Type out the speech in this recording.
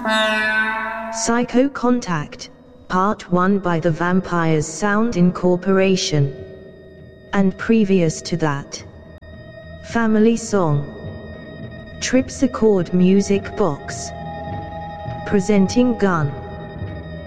Psycho Contact, Part 1 by the Vampires Sound Incorporation. And previous to that, Family Song, Tripsichord Music Box, presenting Gun.